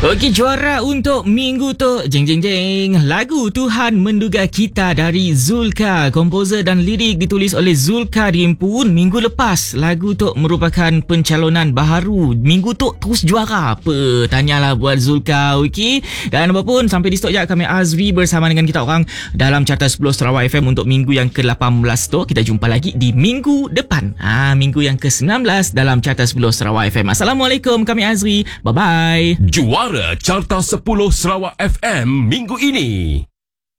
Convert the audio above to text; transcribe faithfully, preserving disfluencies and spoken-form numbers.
Okey, juara untuk minggu tu, jeng jeng jeng, lagu Tuhan Menduga Kita dari Zulka. Komposer dan lirik ditulis oleh Zulka Rimpun. Minggu lepas lagu tu merupakan pencalonan baharu. Minggu tu terus juara. Apa? Tanyalah buat Zulka. Okey. Dan apapun, sampai di stok je kami Azri bersama dengan kita orang dalam Carta sepuluh Sarawak F M untuk minggu yang ke lapan belas tu. Kita jumpa lagi di minggu depan. Ah, minggu yang ke sembilan belas dalam Carta sepuluh Sarawak F M. Assalamualaikum, kami Azri. Bye bye. Juara Carta sepuluh Sarawak F M minggu ini.